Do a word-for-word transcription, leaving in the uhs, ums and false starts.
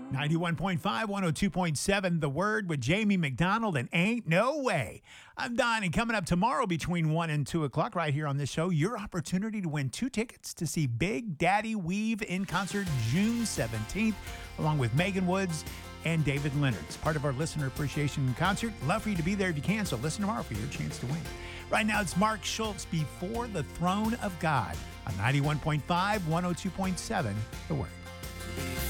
ninety-one point five, one oh two point seven, The Word with Jamie McDonald and Ain't No Way. I'm Don, and coming up tomorrow between one and two o'clock right here on this show, your opportunity to win two tickets to see Big Daddy Weave in concert June seventeenth, along with Megan Woods and David Leonard. It's part of our listener appreciation concert. Love for you to be there if you can, so listen tomorrow for your chance to win. Right now, it's Mark Schultz, Before the Throne of God, on ninety-one point five, one oh two point seven, The Word.